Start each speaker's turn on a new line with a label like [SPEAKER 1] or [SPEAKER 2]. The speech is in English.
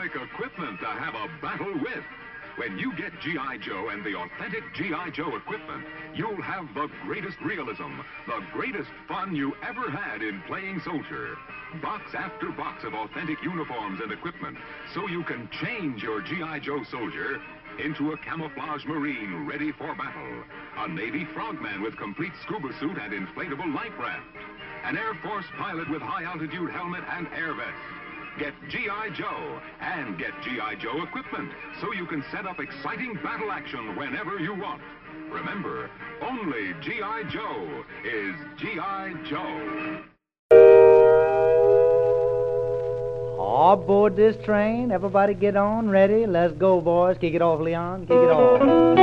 [SPEAKER 1] heroic equipment to have a battle with. When you get G.I. Joe and the authentic G.I. Joe equipment, you'll have the greatest realism, the greatest fun you ever had in playing soldier. Box after box of authentic uniforms and equipment, so you can change your G.I. Joe soldier into a camouflage Marine ready for battle, a Navy frogman with complete scuba suit and inflatable life raft, an Air Force pilot with high-altitude helmet and air vest. Get G.I. Joe and get G.I. Joe equipment so you can set up exciting battle action whenever you want. Remember, only G.I. Joe is G.I. Joe.
[SPEAKER 2] Aboard this train, everybody get on, ready, let's go, boys. Kick it off, Leon, kick it off.